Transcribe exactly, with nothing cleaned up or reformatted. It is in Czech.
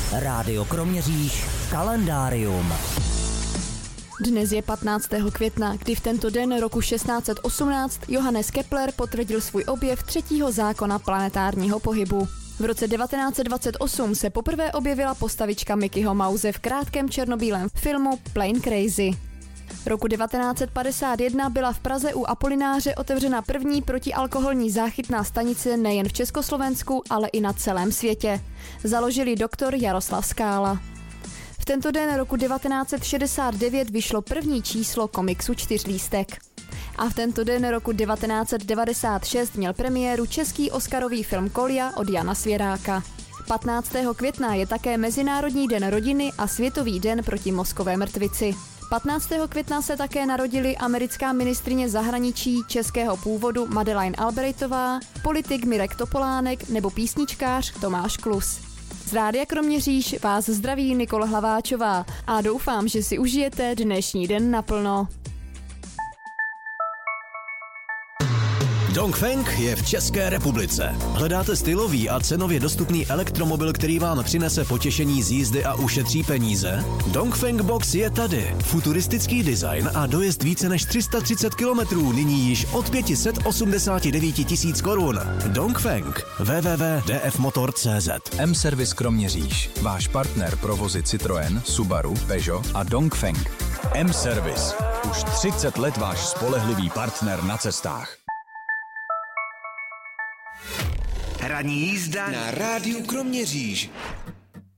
Rádio Kroměříž kalendárium. Dnes je patnáctého května, kdy v tento den roku šestnáct set osmnáct Johannes Kepler potvrdil svůj objev třetího zákona planetárního pohybu. V roce devatenáct set dvacet osm se poprvé objevila postavička Mickeyho Mouse v krátkém černobílém filmu Plane Crazy. Roku devatenáct set padesát jedna byla v Praze u Apolináře otevřena první protialkoholní záchytná stanice nejen v Československu, ale i na celém světě. Založili doktor Jaroslav Skála. V tento den roku devatenáct set šedesát devět vyšlo první číslo komiksu Čtyřlístek. A v tento den roku devatenáct set devadesát šest měl premiéru český oscarový film Kolja od Jana Svěráka. patnáctého května je také Mezinárodní den rodiny a Světový den proti mozkové mrtvici. patnáctého května se také narodili americká ministryně zahraničí českého původu Madeleine Albrightová, politik Mirek Topolánek nebo písničkář Tomáš Klus. Z Rádia Kroměříž vás zdraví Nikola Hlaváčová a doufám, že si užijete dnešní den naplno. Dongfeng je v České republice. Hledáte stylový a cenově dostupný elektromobil, který vám přinese potěšení z jízdy a ušetří peníze? Dongfeng Box je tady. Futuristický design a dojezd více než tři sta třicet kilometrů, nyní již od pět set osmdesát devět tisíc korun. Dongfeng. w w w tečka d f motor tečka c z. M-Service Kroměříž. Váš partner pro vozy Citroën, Subaru, Peugeot a Dongfeng. M-Service. Už třicet let váš spolehlivý partner na cestách. Ranní jízda na Rádiu Kroměříž.